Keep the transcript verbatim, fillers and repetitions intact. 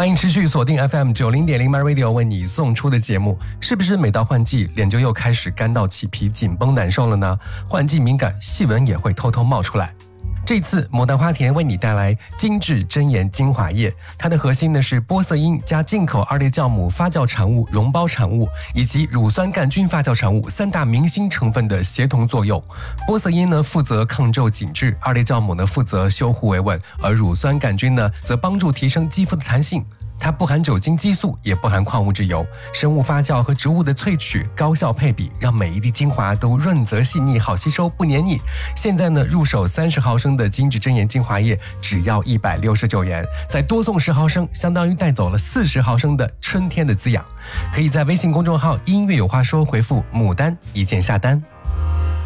欢迎持续锁定 F M 九零点零 My Radio 为你送出的节目。是不是每到换季，脸就又开始干到起皮、紧绷难受了呢？换季敏感，细纹也会偷偷冒出来。这次牡丹花田为你带来精致真颜精华液，它的核心呢是玻色因加进口二裂酵母发酵产物溶胞产物以及乳酸杆菌发酵产物三大明星成分的协同作用。玻色因呢负责抗皱紧致，二裂酵母呢负责修护维稳，而乳酸杆菌呢则帮助提升肌肤的弹性。它不含酒精激素，也不含矿物质油，生物发酵和植物的萃取高效配比，让每一滴精华都润泽细腻，好吸收不黏腻。现在呢，入手三十毫升的精致真颜精华液只要一百六十九元，再多送十毫升，相当于带走了四十毫升的春天的滋养。可以在微信公众号音乐有话说回复牡丹一键下单。